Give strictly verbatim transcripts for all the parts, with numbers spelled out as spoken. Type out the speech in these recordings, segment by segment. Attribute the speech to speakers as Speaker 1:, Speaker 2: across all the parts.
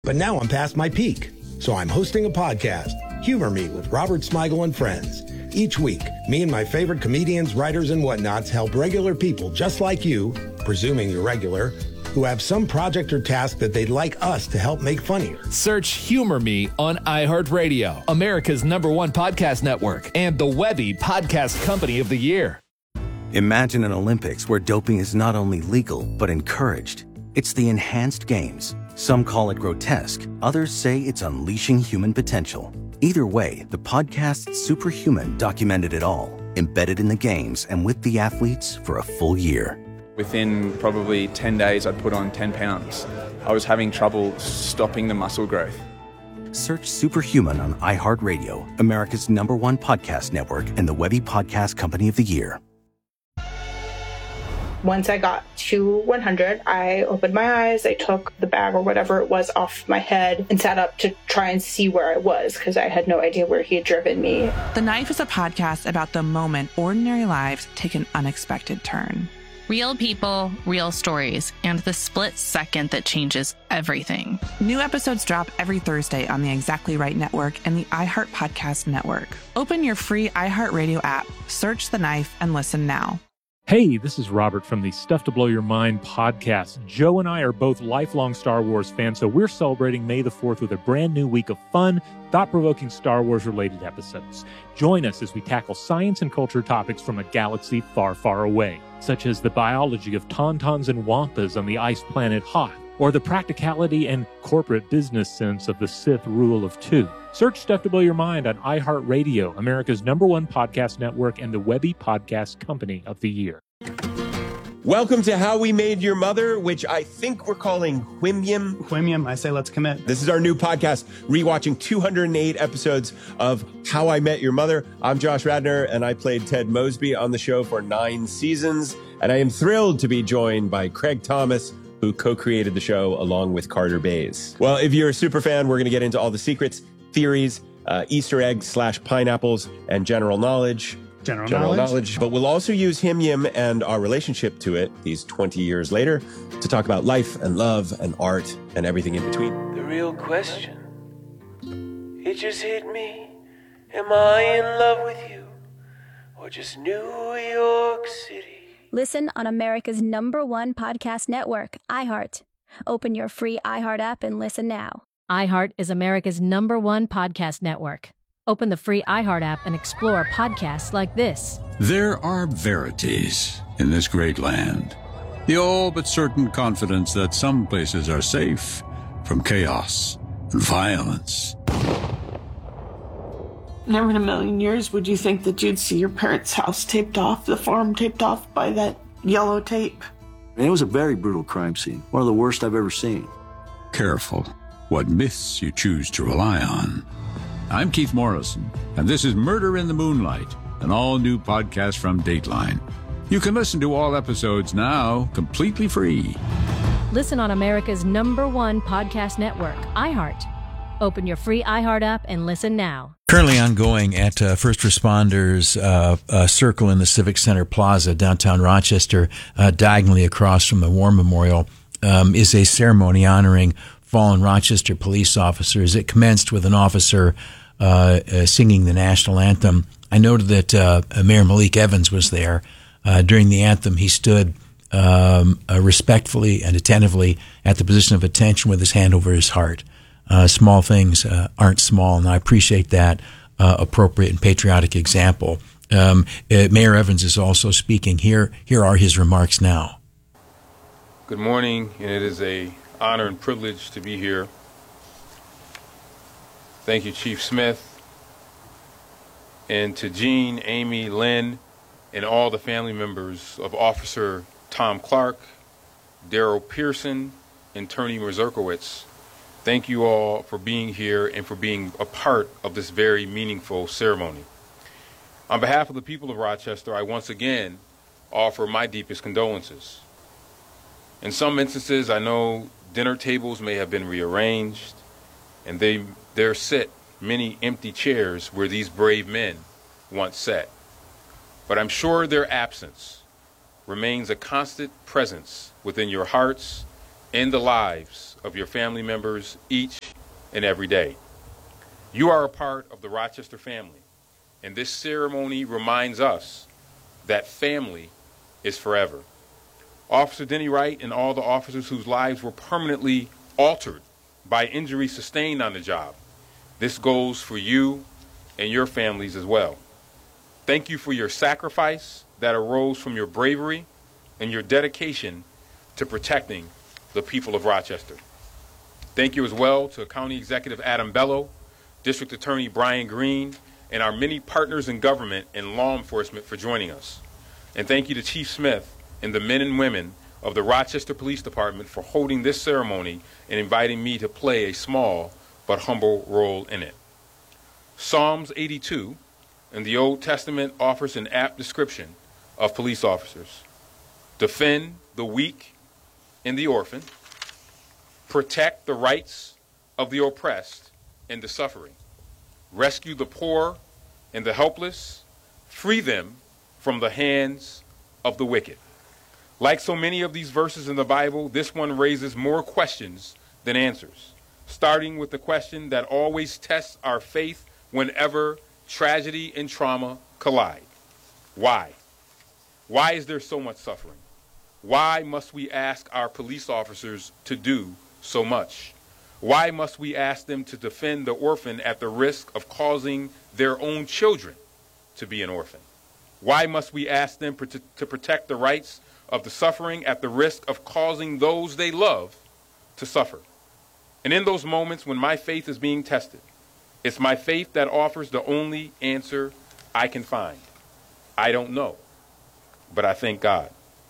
Speaker 1: But now I'm past my peak, so I'm hosting a podcast, Humor Me with Robert Smigel and Friends. Each week, me and my favorite comedians, writers, and whatnots help regular people just like you, presuming you're regular, who have some project or task that they'd like us to help make funnier.
Speaker 2: Search Humor Me on iHeartRadio, America's number one podcast network, and the Webby Podcast Company of the Year.
Speaker 3: Imagine an Olympics where doping is not only legal, but encouraged. It's the enhanced games. Some call it grotesque. Others say it's unleashing human potential. Either way, the podcast Superhuman documented it all, embedded in the games and with the athletes for a full year.
Speaker 4: Within probably ten days, I'd put on ten pounds. I was having trouble stopping the muscle growth.
Speaker 3: Search Superhuman on iHeartRadio, America's number one podcast network, and the Webby Podcast Company of the Year.
Speaker 5: Once I got to one hundred, I opened my eyes, I took the bag or whatever it was off my head and sat up to try and see where I was because I had no idea where he had driven me.
Speaker 6: The Knife is a podcast about the moment ordinary lives take an unexpected turn.
Speaker 7: Real people, real stories, and the split second that changes everything.
Speaker 6: New episodes drop every Thursday on the Exactly Right Network and the iHeart Podcast Network. Open your free iHeartRadio app, search The Knife, and listen now.
Speaker 8: Hey, this is Robert from the Stuff to Blow Your Mind podcast. Joe and I are both lifelong Star Wars fans, so we're celebrating May the fourth with a brand new week of fun, thought-provoking Star Wars-related episodes. Join us as we tackle science and culture topics from a galaxy far, far away, such as the biology of tauntauns and wampas on the ice planet Hoth, or the practicality and corporate business sense of the Sith rule of two. Search Stuff to Blow Your Mind on iHeartRadio, America's number one podcast network, and the Webby Podcast Company of the Year.
Speaker 9: Welcome to How We Made Your Mother, which I think we're calling Whimyum.
Speaker 10: Whimyum, I say let's commit.
Speaker 9: This is our new podcast, rewatching two hundred eight episodes of How I Met Your Mother. I'm Josh Radnor, and I played Ted Mosby on the show for nine seasons. And I am thrilled to be joined by Craig Thomas, who co-created the show along with Carter Bays. Well, if you're a super fan, we're going to get into all the secrets, theories, uh, Easter eggs slash pineapples, and general knowledge.
Speaker 10: General,
Speaker 9: general knowledge.
Speaker 10: knowledge.
Speaker 9: But we'll also use Him and our relationship to it these twenty years later to talk about life and love and art and everything in between.
Speaker 11: The real question, it just hit me. Am I in love with you or just New York City?
Speaker 12: Listen on America's number one podcast network, iHeart. Open your free iHeart app and listen now.
Speaker 13: iHeart is America's number one podcast network. Open the free iHeart app and explore podcasts like this.
Speaker 14: There are verities in this great land. The all but certain confidence that some places are safe from chaos and violence.
Speaker 15: Never in a million years would you think that you'd see your parents' house taped off, the farm taped off by that yellow tape.
Speaker 16: And it was a very brutal crime scene, one of the worst I've ever seen.
Speaker 14: Careful what myths you choose to rely on. I'm Keith Morrison, and this is Murder in the Moonlight, an all-new podcast from Dateline. You can listen to all episodes now, completely free.
Speaker 13: Listen on America's number one podcast network, iHeart. Open your free iHeart app and listen now.
Speaker 17: Currently ongoing at uh, First Responders uh, uh, Circle in the Civic Center Plaza, downtown Rochester, uh, diagonally across from the War Memorial, um, is a ceremony honoring fallen Rochester police officers. It commenced with an officer uh, uh, singing the national anthem. I noted that uh, Mayor Malik Evans was there. Uh, during the anthem, he stood um, uh, respectfully and attentively at the position of attention with his hand over his heart. Uh, small things uh, aren't small, and I appreciate that uh, appropriate and patriotic example. Um, uh, Mayor Evans is also speaking. Here, here are his remarks now.
Speaker 18: Good morning, and it is a honor and privilege to be here. Thank you, Chief Smith, and to Jean, Amy, Lynn, and all the family members of Officer Tom Clark, Daryl Pearson, and Tony Mazurkowitz. Thank you all for being here and for being a part of this very meaningful ceremony. On behalf of the people of Rochester, I once again offer my deepest condolences. In some instances, I know dinner tables may have been rearranged, and they, there sit many empty chairs where these brave men once sat. But I'm sure their absence remains a constant presence within your hearts in the lives of your family members each and every day. You are a part of the Rochester family, and this ceremony reminds us that family is forever. Officer Denny Wright and all the officers whose lives were permanently altered by injury sustained on the job, this goes for you and your families as well. Thank you for your sacrifice that arose from your bravery and your dedication to protecting the people of Rochester. Thank you as well to County Executive Adam Bello, District Attorney Brian Green, and our many partners in government and law enforcement for joining us. And thank you to Chief Smith and the men and women of the Rochester Police Department for holding this ceremony and inviting me to play a small but humble role in it. Psalms eighty-two in the Old Testament offers an apt description of police officers. Defend the weak and the orphan, protect the rights of the oppressed and the suffering, rescue the poor and the helpless, free them from the hands of the wicked. Like so many of these verses in the Bible, this one raises more questions than answers, starting with the question that always tests our faith whenever tragedy and trauma collide. Why? Why is there so much suffering? Why must we ask our police officers to do so much? Why must we ask them to defend the orphan at the risk of causing their own children to be an orphan? Why must we ask them to protect the rights of the suffering at the risk of causing those they love to suffer? And in those moments when my faith is being tested, it's my faith that offers the only answer I can find. I don't know, but I thank God.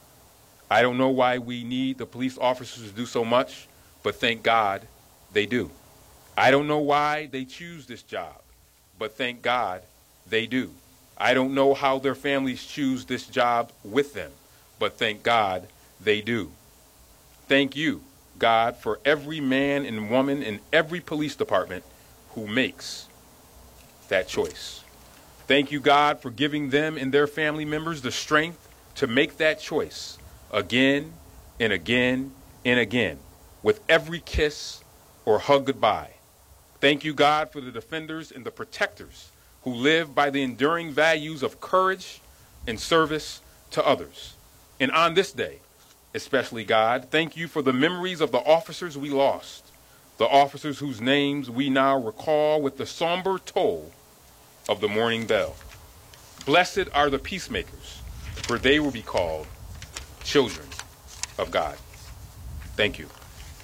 Speaker 18: I don't know why we need the police officers to do so much, but thank God they do. I don't know why they choose this job, but thank God they do. I don't know how their families choose this job with them, but thank God they do. Thank you, God, for every man and woman in every police department who makes that choice. Thank you, God, for giving them and their family members the strength to make that choice again and again and again, with every kiss or hug goodbye. Thank you, God, for the defenders and the protectors who live by the enduring values of courage and service to others. And on this day, especially, God, thank you for the memories of the officers we lost, the officers whose names we now recall with the somber toll of the morning bell. Blessed are the peacemakers, for they will be called children of God. Thank you.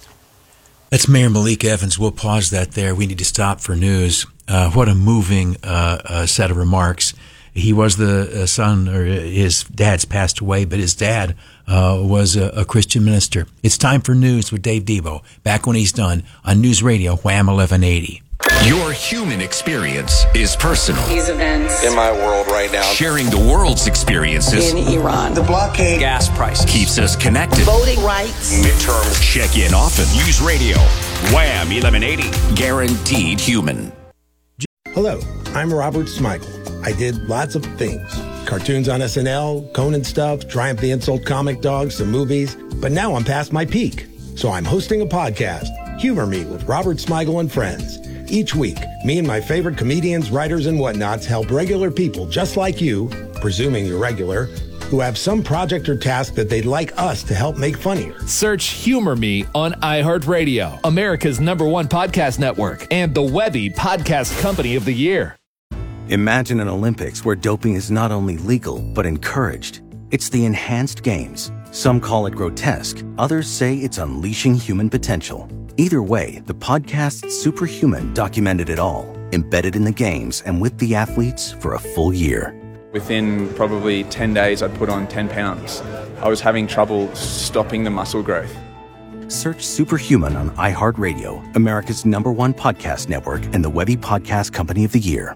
Speaker 17: That's Mayor Malik Evans. We'll pause that there. We need to stop for news. Uh, what a moving uh, uh, set of remarks. He was the uh, son, or his dad's passed away, but his dad uh, was a, a Christian minister. It's time for news with Dave Debo. Back when he's done on News Radio, Wham eleven eighty.
Speaker 10: Your human experience is personal.
Speaker 19: These events
Speaker 20: in my world right now.
Speaker 10: Sharing the world's experiences
Speaker 19: in Iran.
Speaker 20: The blockade.
Speaker 10: Gas prices. Keeps us connected.
Speaker 19: Voting rights.
Speaker 20: Midterms.
Speaker 10: Check in often. News Radio. Wham eleven eighty. Guaranteed human.
Speaker 1: Hello, I'm Robert Smigel. I did lots of things. Cartoons on S N L, Conan stuff, Triumph the Insult comic dogs, some movies. But now I'm past my peak. So I'm hosting a podcast, Humor Me with Robert Smigel and Friends. Each week, me and my favorite comedians, writers, and whatnots help regular people just like you, presuming you're regular, who have some project or task that they'd like us to help make funnier.
Speaker 2: Search Humor Me on iHeartRadio, America's number one podcast network, and the Webby Podcast Company of the Year.
Speaker 3: Imagine an Olympics where doping is not only legal, but encouraged. It's the enhanced games. Some call it grotesque. Others say it's unleashing human potential. Either way, the podcast Superhuman documented it all, embedded in the games and with the athletes for a full year.
Speaker 4: Within probably ten days, I'd put on ten pounds. I was having trouble stopping the muscle growth.
Speaker 3: Search Superhuman on iHeartRadio, America's number one podcast network, and the Webby Podcast Company of the Year.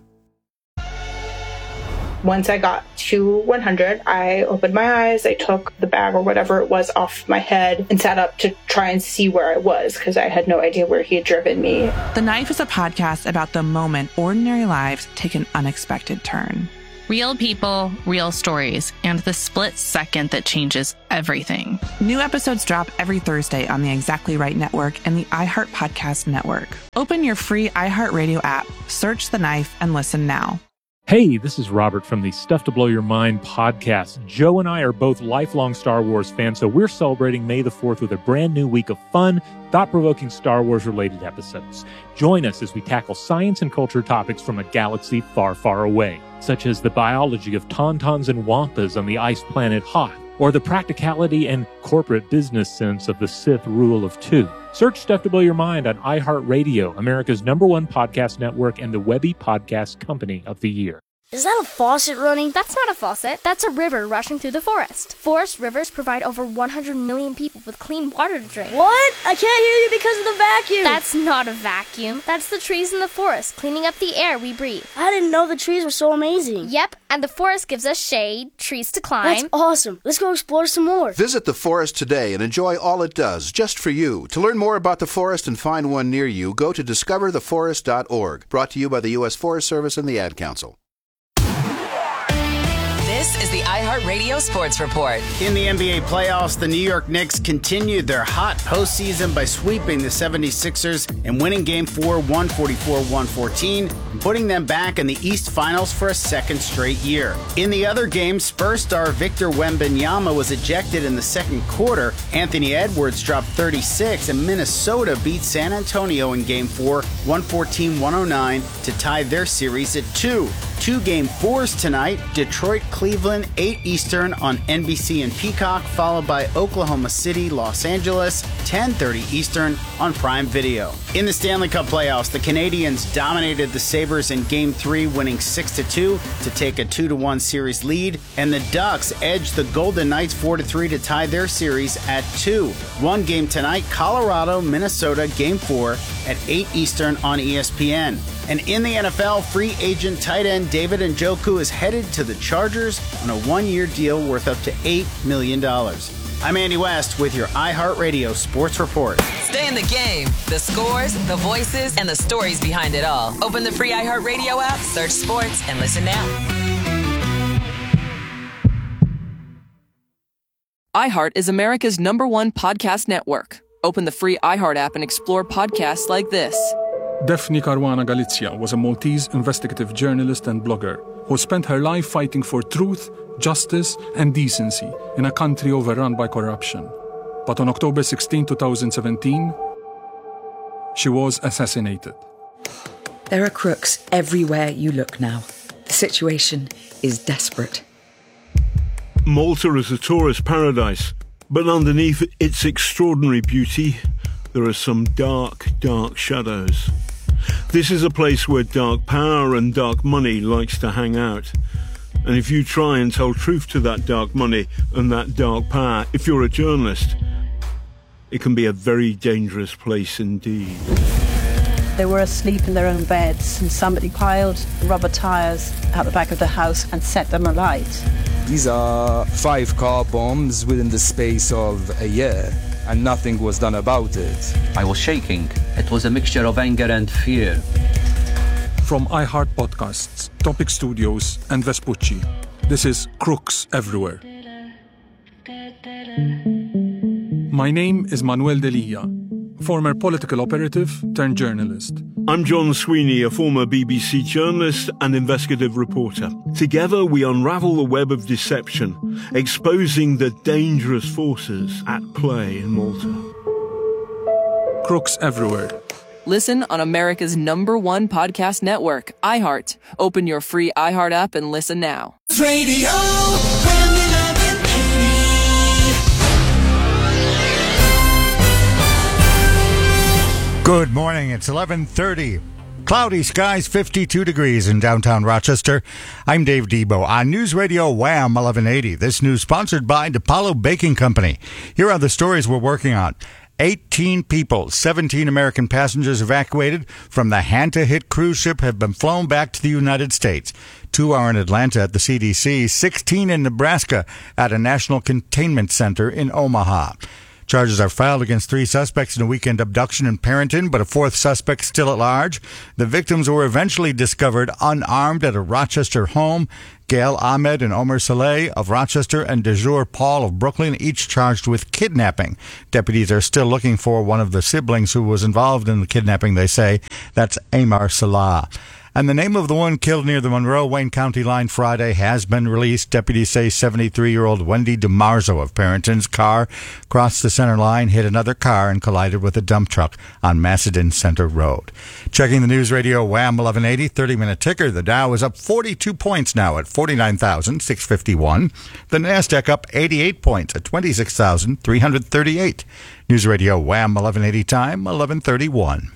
Speaker 5: Once I got to one hundred, I opened my eyes, I took the bag or whatever it was off my head and sat up to try and see where I was because I had no idea where he had driven me.
Speaker 6: The Knife is a podcast about the moment ordinary lives take an unexpected turn.
Speaker 7: Real people, real stories, and the split second that changes everything.
Speaker 6: New episodes drop every Thursday on the Exactly Right Network and the iHeart Podcast Network. Open your free iHeartRadio app, search The Knife, and listen now.
Speaker 8: Hey, this is Robert from the Stuff to Blow Your Mind podcast. Joe and I are both lifelong Star Wars fans, so we're celebrating May the fourth with a brand new week of fun, thought-provoking Star Wars-related episodes. Join us as we tackle science and culture topics from a galaxy far, far away, such as the biology of tauntauns and wampas on the ice planet Hoth, or the practicality and corporate business sense of the Sith rule of two. Search Stuff to Blow Your Mind on iHeartRadio, America's number one podcast network and the Webby Podcast Company of the Year.
Speaker 19: Is that a faucet running? That's not a faucet. That's a river rushing through the forest. Forest rivers provide over one hundred million people with clean water to drink.
Speaker 20: What? I can't hear you because of the vacuum.
Speaker 19: That's not a vacuum. That's the trees in the forest cleaning up the air we breathe.
Speaker 20: I didn't know the trees were so amazing.
Speaker 19: Yep, and the forest gives us shade, trees to climb.
Speaker 20: That's awesome. Let's go explore some more.
Speaker 21: Visit the forest today and enjoy all it does, just for you. To learn more about the forest and find one near you, go to discover the forest dot org. Brought to you by the U S Forest Service and the Ad Council.
Speaker 22: This is the iHeartRadio Sports Report.
Speaker 23: In the N B A playoffs, the New York Knicks continued their hot postseason by sweeping the seventy-sixers and winning Game four, one forty-four to one fourteen, and putting them back in the East Finals for a second straight year. In the other game, Spurs star Victor Wembanyama was ejected in the second quarter. Anthony Edwards dropped thirty-six, and Minnesota beat San Antonio in Game four, one fourteen to one oh nine, to tie their series at two. Two Game fours tonight, Detroit, Cleveland, eight Eastern on N B C and Peacock, followed by Oklahoma City, Los Angeles, ten thirty Eastern on Prime Video. In the Stanley Cup playoffs, the Canadiens dominated the Sabres in Game three, winning six to two to take a two to one series lead, and the Ducks edged the Golden Knights four to three to tie their series at two. One game tonight, Colorado, Minnesota, Game four at eight Eastern on E S P N. And in the N F L, free agent tight end David Njoku is headed to the Chargers on a one-year deal worth up to eight million dollars. I'm Andy West with your iHeartRadio Sports Report.
Speaker 22: Stay in the game. The scores, the voices, and the stories behind it all. Open the free iHeartRadio app, search sports, and listen now.
Speaker 24: iHeart is America's number one podcast network. Open the free iHeart app and explore podcasts like this.
Speaker 25: Daphne Caruana Galizia was a Maltese investigative journalist and blogger who spent her life fighting for truth, justice, and decency in a country overrun by corruption. But on October sixteenth, twenty seventeen, she was assassinated.
Speaker 26: There are crooks everywhere you look now. The situation is desperate.
Speaker 27: Malta is a tourist paradise, but underneath its extraordinary beauty, there are some dark, dark shadows. This is a place where dark power and dark money likes to hang out. And if you try and tell truth to that dark money and that dark power, if you're a journalist, it can be a very dangerous place indeed.
Speaker 28: They were asleep in their own beds and somebody piled rubber tyres out the back of the house and set them alight.
Speaker 29: These are five car bombs within the space of a year, and nothing was done about it.
Speaker 30: I was shaking. It was a mixture of anger and fear.
Speaker 25: From iHeart Podcasts, Topic Studios, and Vespucci, this is Crooks Everywhere. My name is Manuel Delia, former political operative turned journalist.
Speaker 27: I'm John Sweeney, a former B B C journalist and investigative reporter. Together we unravel the web of deception, exposing the dangerous forces at play in Malta.
Speaker 25: Crooks Everywhere.
Speaker 24: Listen on America's number one podcast network, iHeart. Open your free iHeart app and listen now.
Speaker 11: Radio.
Speaker 31: Good morning. It's eleven thirty. Cloudy skies, fifty-two degrees in downtown Rochester. I'm Dave Debo on News Radio Wham eleven eighty. This news sponsored by DePaulo Baking Company. Here are the stories we're working on. eighteen people, seventeen American passengers evacuated from the Hanta-hit cruise ship have been flown back to the United States. Two are in Atlanta at the C D C, sixteen in Nebraska at a national containment center in Omaha. Charges are filed against three suspects in a weekend abduction in Parenton, but a fourth suspect still at large. The victims were eventually discovered unarmed at a Rochester home. Gail Ahmed and Omer Saleh of Rochester and Dejur Paul of Brooklyn, each charged with kidnapping. Deputies are still looking for one of the siblings who was involved in the kidnapping, they say. That's Amar Salah. And the name of the one killed near the Monroe-Wayne County line Friday has been released. Deputies say seventy-three-year-old Wendy DeMarzo of Parenton's car crossed the center line, hit another car, and collided with a dump truck on Macedon Center Road. Checking the News Radio Wham eleven eighty thirty-minute ticker, the Dow is up forty-two points now at forty-nine thousand six hundred fifty-one. The NASDAQ up eighty-eight points at twenty-six thousand three hundred thirty-eight. News Radio Wham eleven eighty time, eleven thirty-one.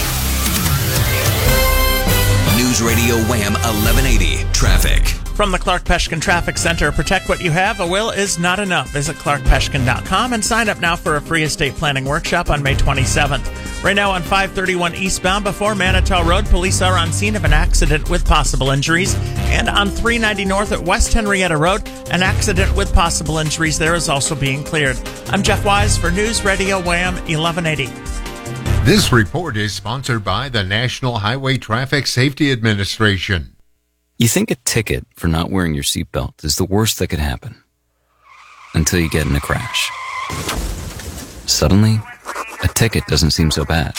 Speaker 1: News Radio Wham eleven eighty Traffic.
Speaker 2: From the Clark Peshkin Traffic Center, protect what you have. A will is not enough. Visit clark peshkin dot com and sign up now for a free estate planning workshop on May twenty-seventh. Right now on five thirty-one eastbound before Manitou Road, police are on scene of an accident with possible injuries. And on three ninety north at West Henrietta Road, an accident with possible injuries there is also being cleared. I'm Jeff Wise for News Radio Wham eleven eighty.
Speaker 9: This report is sponsored by the National Highway Traffic Safety Administration.
Speaker 10: You think a ticket for not wearing your seatbelt is the worst that could happen. Until you get in a crash. Suddenly, a ticket doesn't seem so bad.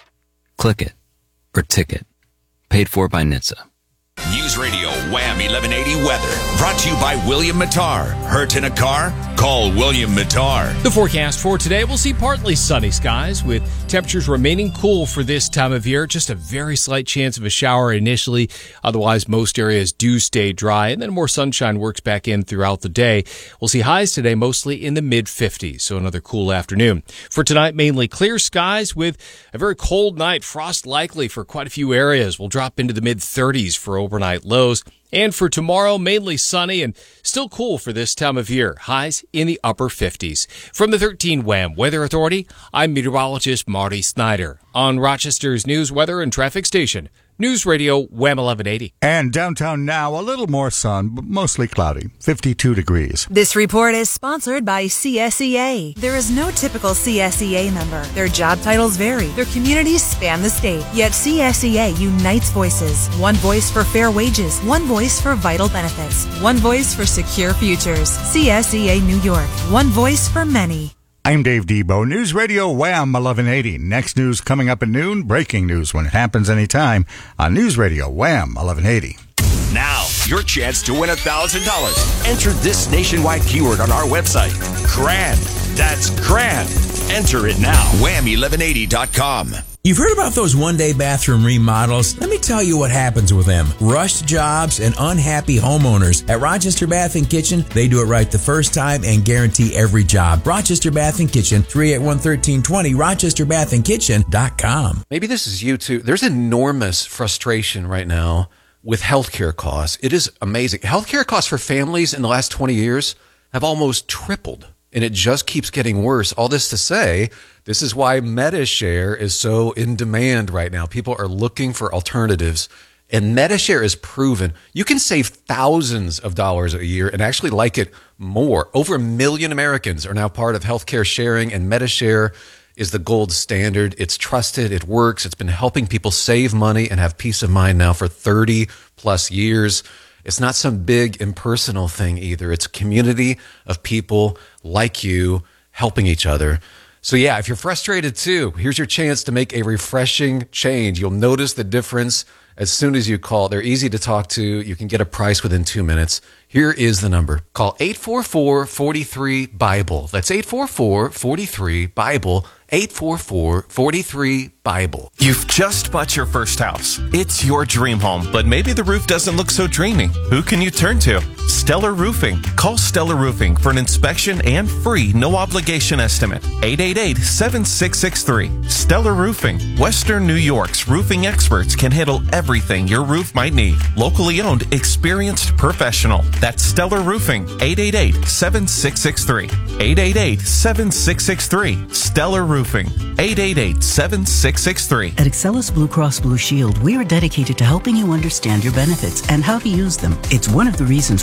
Speaker 10: Click it, or ticket. Paid for by N H T S A.
Speaker 12: News Radio Wham eleven eighty Weather. Brought to you by William Mattar. Hurt in a car? Call William Mattar.
Speaker 13: The forecast for today, we'll see partly sunny skies with temperatures remaining cool for this time of year. Just a very slight chance of a shower initially. Otherwise, most areas do stay dry, and then more sunshine works back in throughout the day. We'll see highs today mostly in the mid fifties, so another cool afternoon. For tonight, mainly clear skies with a very cold night. Frost likely for quite a few areas. We'll drop into the mid thirties for overnight lows. And for tomorrow, mainly sunny and still cool for this time of year. Highs in the upper fifties. From the thirteen Wham Weather Authority, I'm meteorologist Marty Snyder on Rochester's news, weather, and traffic station. News Radio Wham eleven eighty.
Speaker 31: And downtown now, a little more sun, but mostly cloudy, fifty-two degrees.
Speaker 14: This report is sponsored by C S E A. There is no typical C S E A member. Their job titles vary. Their communities span the state. Yet C S E A unites voices. One voice for fair wages. One voice for vital benefits. One voice for secure futures. C S E A New York. One voice for many.
Speaker 31: I'm Dave Debo, News Radio Wham eleven eighty. Next news coming up at noon. Breaking news when it happens anytime on News Radio Wham eleven eighty.
Speaker 12: Now, your chance to win one thousand dollars. Enter this nationwide keyword on our website. Grand. That's grand. Enter it now. wham eleven eighty dot com.
Speaker 15: You've heard about those one-day bathroom remodels. Let me tell you what happens with them. Rushed jobs and unhappy homeowners. At Rochester Bath and Kitchen, they do it right the first time and guarantee every job. Rochester Bath and Kitchen, three eight one, one three two zero, rochester bath and kitchen dot com.
Speaker 16: Maybe this is you too. There's enormous frustration right now with healthcare costs. It is amazing. Healthcare costs for families in the last twenty years have almost tripled. And it just keeps getting worse. All this to say, this is why MediShare is so in demand right now. People are looking for alternatives. And MediShare is proven you can save thousands of dollars a year and actually like it more. Over a million Americans are now part of healthcare sharing, and MediShare is the gold standard. It's trusted. It works. It's been helping people save money and have peace of mind now for thirty plus years. It's not some big impersonal thing either. It's a community of people like you helping each other. So yeah, if you're frustrated too, here's your chance to make a refreshing change. You'll notice the difference as soon as you call. They're easy to talk to. You can get a price within two minutes. Here is the number. Call eight four four, four three, BIBLE. That's eight four four, four three, BIBLE. eight four four, four three, BIBLE.
Speaker 17: You've just bought your first house. It's your dream home, but maybe the roof doesn't look so dreamy. Who can you turn to? Stellar Roofing. Call Stellar Roofing for an inspection and free no-obligation estimate. eight eight eight, seven six six three. Stellar Roofing. Western New York's roofing experts can handle everything your roof might need. Locally owned, experienced professional. That's Stellar Roofing. eight eight eight, seven six six three. eight eight eight, seven six six three. Stellar Roofing. eight eight eight, seven six six three.
Speaker 18: At Excellus Blue Cross Blue Shield, we are dedicated to helping you understand your benefits and how to use them. It's one of the reasons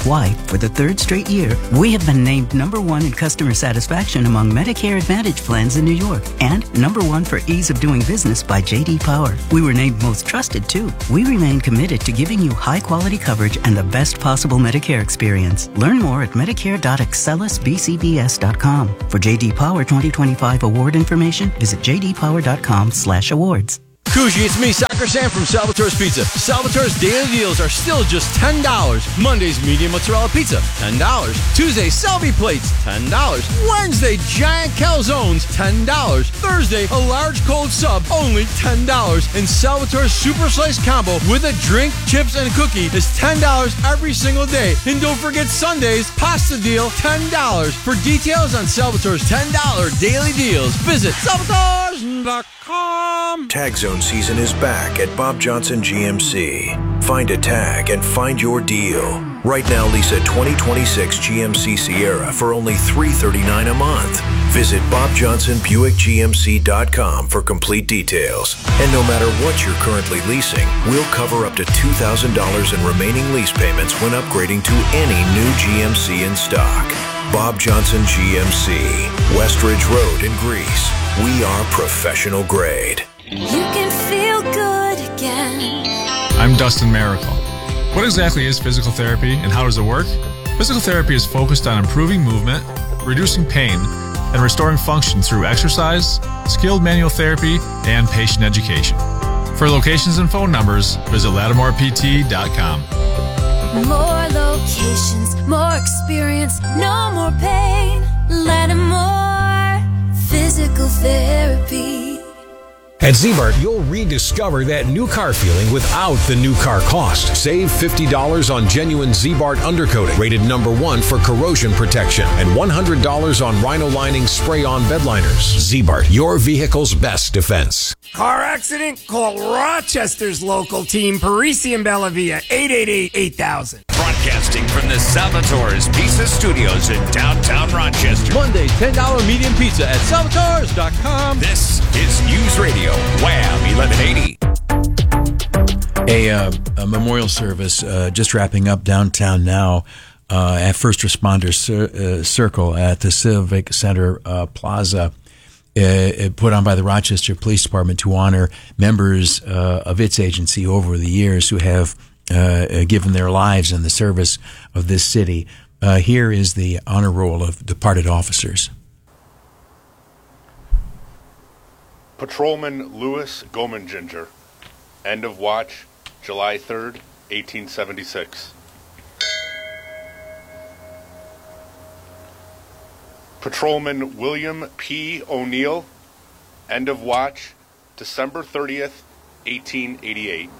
Speaker 3: why, for the third straight year, we have been named number one in customer satisfaction among Medicare Advantage plans in New York and number one for ease of doing business by J D Power. We were named most trusted, too. We remain committed to giving you high-quality coverage and the best possible Medicare experience. Learn more at medicare dot excellus b c b s dot com. For J D Power twenty twenty-five award information, visit j d power dot com slash awards.
Speaker 4: Kuji, it's me, Soccer Sam from Salvatore's Pizza. Salvatore's daily deals are still just ten dollars. Mondays, medium mozzarella pizza, ten dollars. Tuesday, Selby plates, ten dollars. Wednesday, giant calzones, ten dollars. Thursday, a large cold sub, only ten dollars. And Salvatore's super slice combo with a drink, chips, and cookie is ten dollars every single day. And don't forget Sundays, pasta deal, ten dollars. For details on Salvatore's ten dollars daily deals, visit salvatores dot com.
Speaker 5: Tag Zone season is back at Bob Johnson G M C. Find a tag and find your deal. Right now, lease a twenty twenty-six G M C Sierra for only three hundred thirty-nine dollars a month. Visit bob johnson buick g m c dot com for complete details. And no matter what you're currently leasing, we'll cover up to two thousand dollars in remaining lease payments when upgrading to any new G M C in stock. Bob Johnson G M C, Westridge Road in Greece. We are professional grade.
Speaker 6: You can feel good again.
Speaker 7: I'm Dustin Miracle. What exactly is physical therapy and how does it work? Physical therapy is focused on improving movement, reducing pain, and restoring function through exercise, skilled manual therapy, and patient education. For locations and phone numbers, visit lattimore p t dot com.
Speaker 6: More locations, more experience, no more pain. Lattimore Physical Therapy.
Speaker 8: At Z-Mart, you'll rediscover that new car feeling without the new car cost. Save fifty dollars on genuine Z-Mart undercoating, rated number one for corrosion protection, and one hundred dollars on Rhino Lining spray-on bed liners. Z-Mart, your vehicle's best defense.
Speaker 18: Car accident? Call Rochester's local team, Parisi and Bellavia, eight eight eight, eight thousand.
Speaker 12: Broadcasting from the Salvatore's Pizza Studios in downtown Rochester.
Speaker 4: Monday, ten dollars medium pizza at salvatores dot com.
Speaker 12: This is News Radio, Wham eleven eighty.
Speaker 15: A, uh, a memorial service uh, just wrapping up downtown now uh, at First Responders Cir- uh, Circle at the Civic Center uh, Plaza. Uh, put on by the Rochester Police Department to honor members uh, of its agency over the years who have uh, given their lives in the service of this city. Uh, here is the honor roll of departed officers.
Speaker 19: Patrolman Louis Gomenginger, end of watch, July third, eighteen seventy-six. Patrolman William P. O'Neill, end of watch, December thirtieth, eighteen eighty-eight.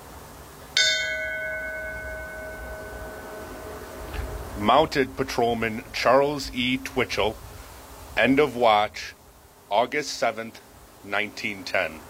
Speaker 19: Mounted Patrolman Charles E. Twitchell, end of watch, August seventh, nineteen ten.